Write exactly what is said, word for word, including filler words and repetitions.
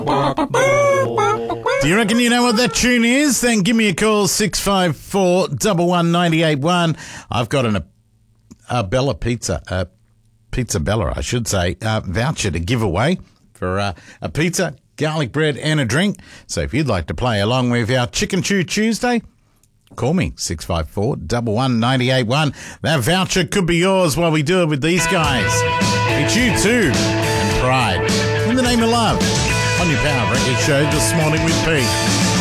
Do you reckon you know what that tune is? Then give me a call, six five four, one one nine eight one. I've got an, a, a Bella Pizza, a Pizza Bella, I should say, uh, voucher to give away for uh, a pizza, garlic bread and a drink. So if you'd like to play along with our Chicken Chew Tuesday, call me, six five four, one one nine eight one. That voucher could be yours while we do it with these guys. It's U two and Pride. In the Name of Love. On your Power Breakfast Show this morning with Pete.